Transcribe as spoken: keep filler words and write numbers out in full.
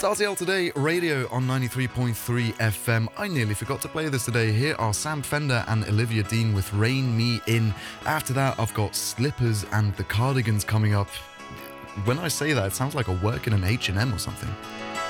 R T L Today Radio on ninety-three point three F M. I nearly forgot to play this today. Here are Sam Fender and Olivia Dean with Rain Me In. After that, I've got Slippers and the Cardigans coming up. When I say that, it sounds like I work in an H and M or something.